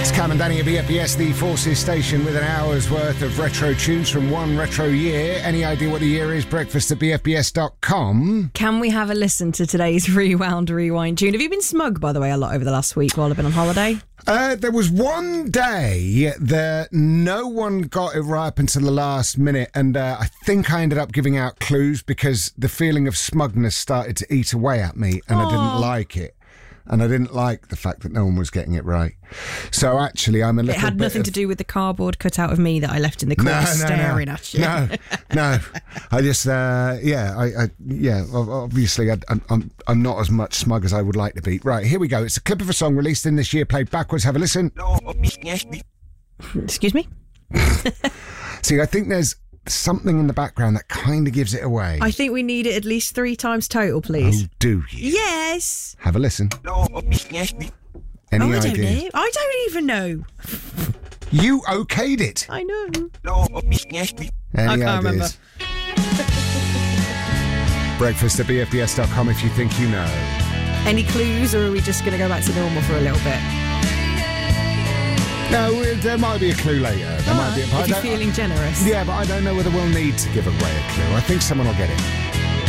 Cam and Danny at BFBS, the Forces station, with an hour's worth of retro tunes from one retro year. Any idea what the year is? Breakfast at BFBS.com. Can we have a listen to today's Rewound Rewind tune? Have you been smug, by the way, a lot over the last week while I've been on holiday? There was one day that no one got it right up until the last minute, and I think I ended up giving out clues because the feeling of smugness started to eat away at me, and I didn't like it. And I didn't like the fact that no one was getting it right. So actually, I'm a little bit... It had nothing to do with the cardboard cutout of me that I left in the corner staring at you. No. I just, obviously, I'm not as much smug as I would like to be. Right, here we go. It's a clip of a song released in this year, played backwards. Have a listen. Excuse me? See, I think there's something in the background that kind of gives it away. I think we need it at least 3 times total, please. Oh, do you? Yes. Have a listen. Any idea? I don't even know. You okayed it. I know. Any I can't ideas? remember. Breakfast at BFBS.com if you think you know. Any clues, or are we just going to go back to normal for a little bit? No, there might be a clue later. There might be if you're feeling generous. Yeah, but I don't know whether we'll need to give away a clue. I think someone will get it.